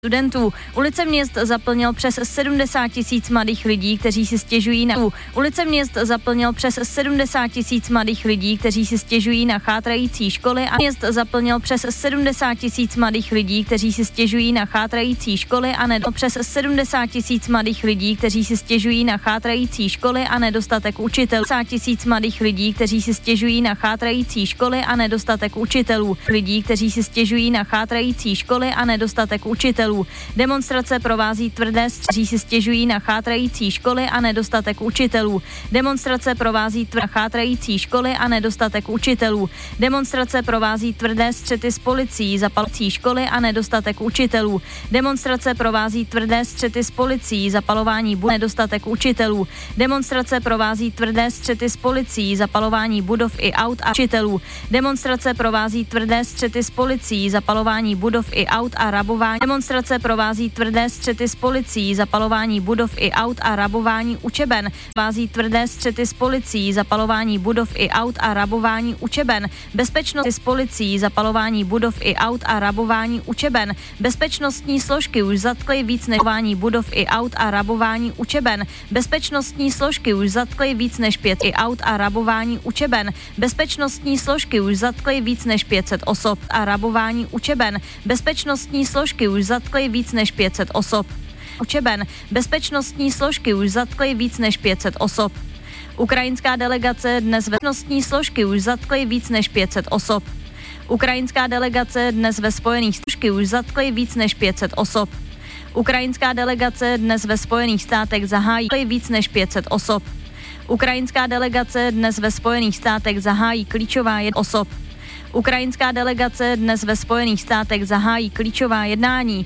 studentů. Ulice měst zaplnil přes 70 000 mladých lidí, kteří si stěžují na Ulice měst zaplnil přes 70 000 mladých lidí, kteří si stěžují na chátrající školy a měst zaplnil přes 70 000 mladých lidí, kteří si stěžují na chátrající školy a přes 70 000 mladých lidí, kteří si stěžují na chátrající školy a nedostatek učitelů. 70 000 mladých lidí, kteří si stěžují na chátrající školy a nedostatek učitelů. Lidí, kteří si stěžují na chátrající školy a nedostatek učitelů. Demonstrace provází tvrdé kteří si stěžují na chátrající školy a nedostatek učitelů. Demonstrace provází chátrající školy a nedostatek učitelů. Demonstrace provází tvrdé střety s policií, zapalující školy a nedostatek učitelů. Demonstrace provází tvrdé střety s policií, zapalování budov, nedostatek učitelů. Demonstrace provází tvrdé střety s policií, zapalování budov i aut a učitelů. Demonstrace provází tvrdé střety s policií, zapalování budov i aut a rabování. Demonstrace provází tvrdé střety s policií, zapalování budov i aut a rabování učeben. Provází tvrdé střety s policií, zapalování budov i aut a rabování učeben. Bezpečnost s policií, zapalování budov i aut a rabování učeben. Bezpečnostní složky už zatkly víc než budov i aut a rabování učeben. Bezpečnostní složky už zatkly víc než 5 i aut a rabování učeben. Bezpečnostní složky už zatkly víc než 500 osob a rabování učeben. Bezpečnostní složky už zatkly víc než 500 osob. Učeben. Bezpečnostní složky už zatkly víc než 500 osob. Ukrajinská delegace dnes bezpečnostní složky už zatkly víc než 500 osob. Ukrajinská delegace dnes ve Spojených státech už zatkly víc než 500 osob. Ukrajinská delegace dnes ve Spojených státech zahájí víc než 500 osob. Ukrajinská delegace dnes ve Spojených státech zahájí klíčová osob. Ukrajinská delegace dnes ve Spojených státech zahájí klíčová jednání.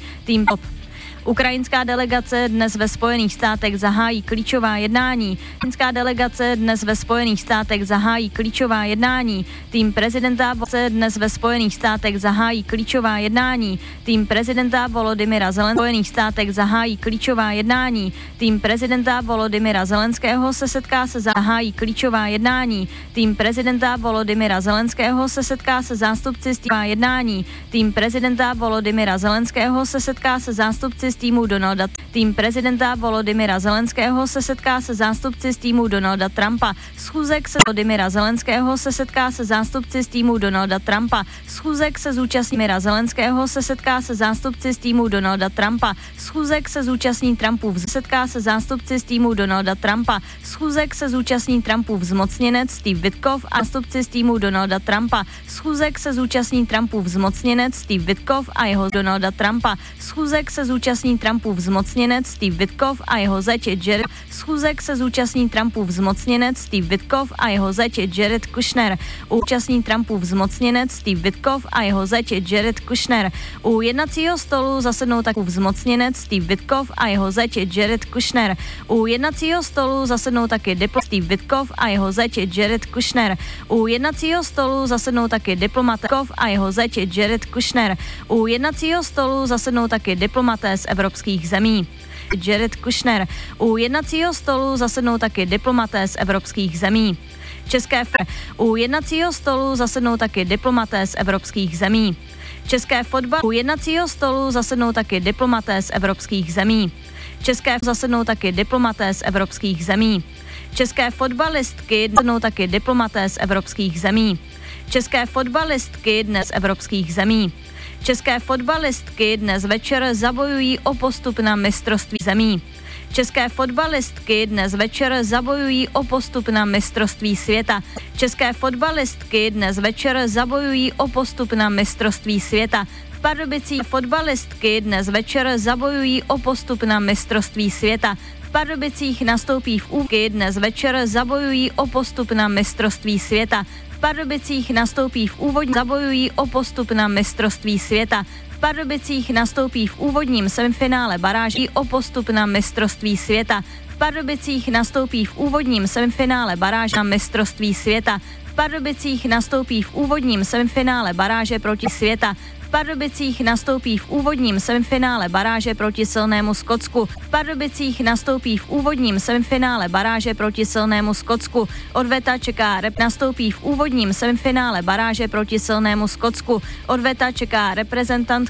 Ukrajinská delegace dnes ve Spojených státech zahájí klíčová jednání. Ukrajinská delegace dnes ve Spojených státech zahájí klíčová jednání. Tým prezidenta dnes ve Spojených státech zahájí klíčová jednání. Tým prezidenta Volodymyra Zelenského v Spojených státech zahájí klíčová jednání. Tým prezidenta Volodymyra Zelenského se setká se zahájí klíčová jednání. Tým prezidenta Volodymyra Zelenského se setká se zástupci jednání. Tým prezidenta Volodymyra Zelenského se setká se zástupci z týmu Donalda. Tým prezidenta Volodymyra Zelenského se setká se zástupci z týmu Donalda Trumpa. Schůzek se Volodymyra Zelenského se setká se zástupci z týmu Donalda Trumpa. Schůzek se zúčastní Volodymyra Zelenského se setká se zástupci z týmu Donalda Trumpa. Schůzek se zúčastní Trumpův setká se zástupci z týmu Donalda Trumpa. Schůzek se zúčastní Trumpův zmocněnec Steve Witkoff a zástupci z týmu Donalda Trumpa. Schůzek se zúčastní Trumpův zmocněnec Steve Witkoff a jeho Donalda Trumpa. Schůzek se zúčastní Trumpův zmocněnec Steve Witkoff a jeho zeď Jared. Schůzek se zúčastní Trumpův zmocněnec Steve Witkoff a jeho zeď Jared Kushner. Účastní Trumpův zmocněnec Steve Witkoff a jeho zeď Jared Kushner. U jednacího stolu zasednou takový zmocněnec Steve Witkoff a jeho zeď Jared Kushner. U jednacího stolu zasednou taky Steve Witkoff a jeho zeď Jared Kushner. U jednacího stolu zasednou taky diplomaté a jeho zeď Jared Kushner. U jednacího stolu zasednou taky diplomaté z evropských zemí. Jared Kushner. U jednacího stolu zasednou taky diplomaté z evropských zemí. U jednacího stolu zasednou taky diplomaté z evropských zemí. České fotbal. U jednacího stolu zasednou taky diplomaté z evropských zemí. České zasednou taky diplomaté z evropských zemí. České fotbalistky zasednou taky diplomaté z evropských zemí. České fotbalistky dnes evropských zemí. České fotbalistky dnes večer zabojují o postup na mistrovství zemí. České fotbalistky dnes večer zabojují o postup na mistrovství světa. České fotbalistky dnes večer zabojují o postup na mistrovství světa. V Pardubicích fotbalistky dnes večer zabojují o postup na mistrovství světa. V Pardubicích nastoupí v úvoky dnes večer zabojují o postup na mistrovství světa. V Pardubicích nastoupí v úvodním zabojují o postup na mistrovství světa. V Pardubicích nastoupí v úvodním semifinále baráží o postup na mistrovství světa. V Pardubicích nastoupí v úvodním semifinále baráže na mistrovství světa. V Pardubicích nastoupí v úvodním semifinále baráže proti světa. V Pardubicích nastoupí v úvodním semifinále baráže proti silnému Skotsku. V Pardubicích nastoupí v úvodním semifinále baráže proti silnému Skotsku. Odveta čeká nastoupí v úvodním semifinále baráže proti silnému Skotsku. Odveta čeká reprezentant